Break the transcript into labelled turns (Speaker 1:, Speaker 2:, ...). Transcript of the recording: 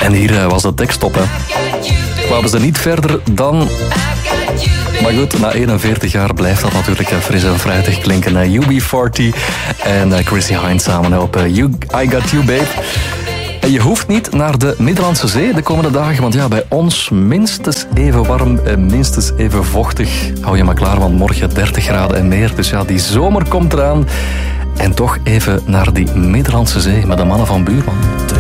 Speaker 1: En hier was de tekst op, hè. Kwamen ze niet verder dan... Maar goed, na 41 jaar blijft dat natuurlijk fris en fruitig klinken. UB40 en Chrissy Hynde samen op I Got You Babe. En je hoeft niet naar de Middellandse Zee de komende dagen, want ja, bij ons minstens even warm en minstens even vochtig. Hou je maar klaar, want morgen 30 graden en meer. Dus ja, die zomer komt eraan. En toch even naar die Middellandse Zee met de mannen van Buurman.